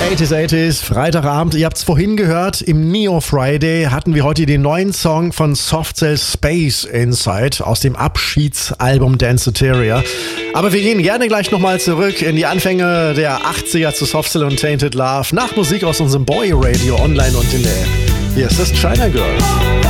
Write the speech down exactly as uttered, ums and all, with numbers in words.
achtziger, achtziger, Freitagabend, ihr habt es vorhin gehört, im Neo Friday hatten wir heute den neuen Song von Soft Cell, Space Inside aus dem Abschiedsalbum Danceteria. Aber wir gehen gerne gleich nochmal zurück in die Anfänge der achtziger zu Soft Cell und Tainted Love nach Musik aus unserem Boy Radio online und in der App. Hier ist das China Girl.